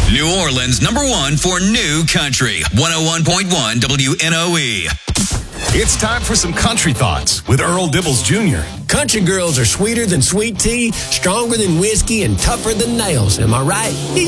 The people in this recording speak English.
New Orleans #1 for new country. 101.1 WNOE. It's time for some country thoughts with Earl Dibbles Jr. Country girls are sweeter than sweet tea, stronger than whiskey, and tougher than nails. Am I right?